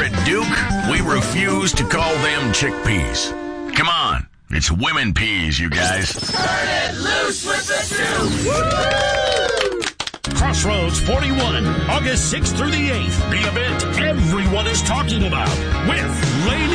Here at Duke, we refuse to call them chickpeas. Come on, it's women peas, you guys. Turn it loose with the Duke! Crossroads 41, August 6th through the 8th. The event everyone is talking about with Lady